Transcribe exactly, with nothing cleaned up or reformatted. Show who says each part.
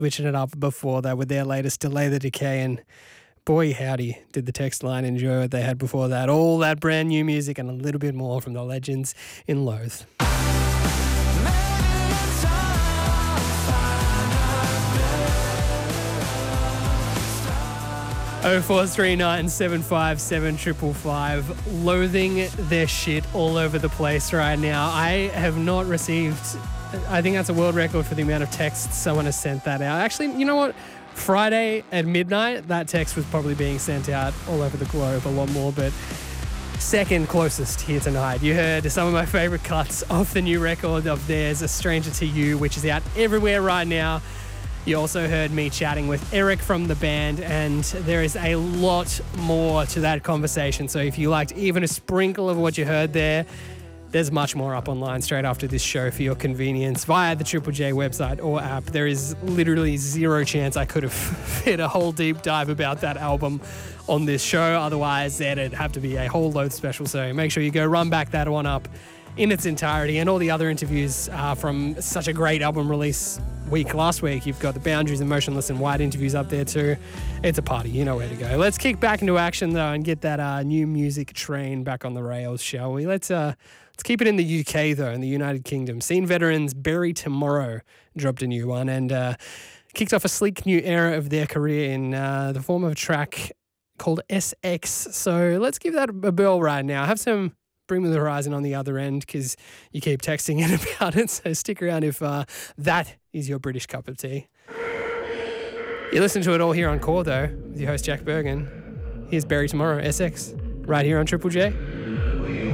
Speaker 1: switching it up before that with their latest Delay the Decay, and boy howdy did the text line enjoy what they had before that. All that brand new music and a little bit more from the legends in Loathe. oh four three nine seven five seven five five five. Loathing their shit all over the place right now. I have not received, I think that's a world record for the amount of texts someone has sent that out. Actually, you know what? Friday at midnight, that text was probably being sent out all over the globe a lot more, but second closest here tonight. You heard some of my favourite cuts off the new record of theirs, A Stranger to You, which is out everywhere right now. You also heard me chatting with Eric from the band, and there is a lot more to that conversation. So if you liked even a sprinkle of what you heard there, there's much more up online straight after this show for your convenience via the Triple J website or app. There is literally zero chance I could have fit a whole deep dive about that album on this show. Otherwise, there'd have to be a whole load special. So make sure you go run back that one up in its entirety, and all the other interviews uh, from such a great album release week last week. You've got the Boundaries and Motionless and White interviews up there too. It's a party, you know where to go. Let's kick back into action though and get that uh, new music train back on the rails, shall we? Let's uh, let's keep it in the U K though, in the United Kingdom. Scene veterans Bury Tomorrow dropped a new one and uh, kicked off a sleek new era of their career in uh, the form of a track called S X. So let's give that a bell right now. Have some Bring Me the Horizon on the other end because you keep texting in about it. So stick around if uh, that is your British cup of tea. You listen to it all here on Core though with your host Jack Bergen. Here's Bury Tomorrow, S X, right here on Triple J.